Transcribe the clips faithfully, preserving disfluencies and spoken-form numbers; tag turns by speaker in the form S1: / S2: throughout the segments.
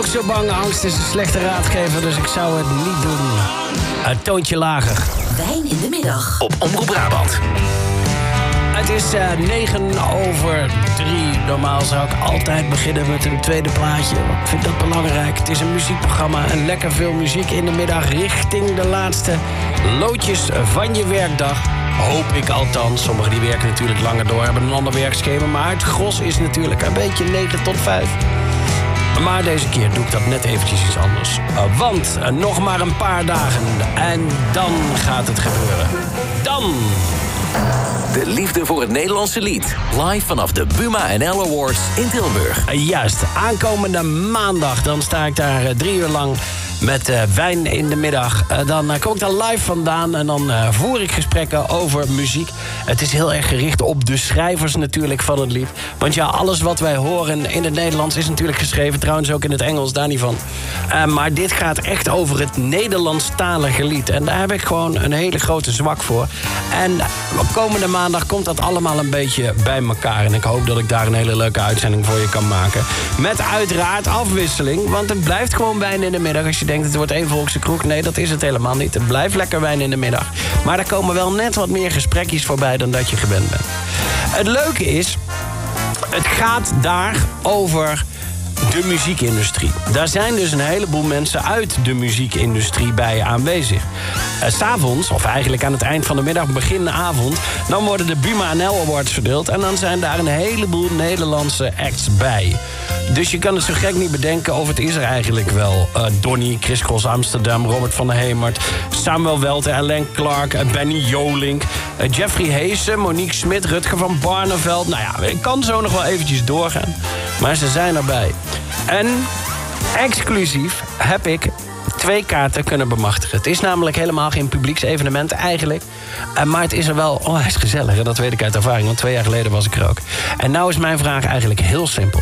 S1: ook zo bang. Angst is een slechte raadgever, dus ik zou het niet doen. Een toontje lager.
S2: Wijn in de middag.
S3: Op Omroep Brabant.
S1: Het is uh, negen over drie. Normaal zou ik altijd beginnen met een tweede plaatje. Ik vind dat belangrijk. Het is een muziekprogramma en lekker veel muziek in de middag richting de laatste loodjes van je werkdag. Hoop ik althans. Sommigen die werken natuurlijk langer door, hebben een ander werkschema. Maar het gros is natuurlijk een beetje negen tot vijf. Maar deze keer doe ik dat net eventjes iets anders. Uh, want uh, nog maar een paar dagen en dan gaat het gebeuren. Dan...
S3: De liefde voor het Nederlandse lied. Live vanaf de Buma en L Awards in Tilburg.
S1: Uh, juist, aankomende maandag. Dan sta ik daar uh, drie uur lang met uh, wijn in de middag. Uh, dan uh, kom ik daar live vandaan en dan uh, voer ik gesprekken over muziek. Het is heel erg gericht op de schrijvers natuurlijk van het lied. Want ja, alles wat wij horen in het Nederlands is natuurlijk geschreven. Trouwens ook in het Engels, daar niet van. Uh, maar dit gaat echt over het Nederlandstalige lied. En daar heb ik gewoon een hele grote zwak voor. En komende maandag komt dat allemaal een beetje bij elkaar. En ik hoop dat ik daar een hele leuke uitzending voor je kan maken. Met uiteraard afwisseling. Want het blijft gewoon wijn in de middag. Als je denkt het wordt één volkse kroeg. Nee, dat is het helemaal niet. Het blijft lekker wijn in de middag. Maar er komen wel net wat meer gesprekjes voorbij dan dat je gewend bent. Het leuke is, het gaat daar over de muziekindustrie. Daar zijn dus een heleboel mensen uit de muziekindustrie bij aanwezig. Uh, 's avonds, of eigenlijk aan het eind van de middag, begin de avond, dan worden de Buma en L Awards verdeeld en dan zijn daar een heleboel Nederlandse acts bij. Dus je kan het zo gek niet bedenken of het is er eigenlijk wel. Uh, Donny, Chris Cross Amsterdam, Robert van der Hemert, Samuel Welten, Alain Clark, uh, Benny Jolink, uh, Jeffrey Heesen, Monique Smit, Rutger van Barneveld. Nou ja, ik kan zo nog wel eventjes doorgaan. Maar ze zijn erbij. En exclusief heb ik twee kaarten kunnen bemachtigen. Het is namelijk helemaal geen publieksevenement eigenlijk. Uh, maar het is er wel onwijs gezellig. En dat weet ik uit ervaring, want twee jaar geleden was ik er ook. En nou is mijn vraag eigenlijk heel simpel.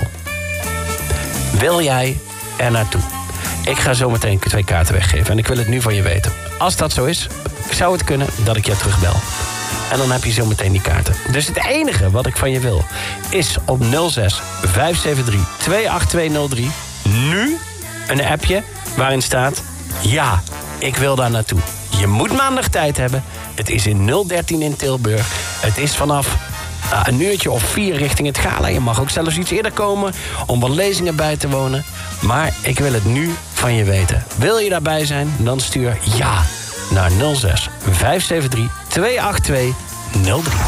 S1: Wil jij er naartoe? Ik ga zo meteen twee kaarten weggeven. En ik wil het nu van je weten. Als dat zo is, zou het kunnen dat ik je terugbel. En dan heb je zo meteen die kaarten. Dus het enige wat ik van je wil is op nul zes vijf zeven drie twee acht twee nul drie nu een appje waarin staat: ja, ik wil daar naartoe. Je moet maandag tijd hebben. Het is in nul dertien in Tilburg. Het is vanaf uh, een uurtje of vier richting het gala. Je mag ook zelfs iets eerder komen om wat lezingen bij te wonen. Maar ik wil het nu van je weten. Wil je daarbij zijn? Dan stuur ja naar nul zes vijf zeven drie twee acht twee nul drie.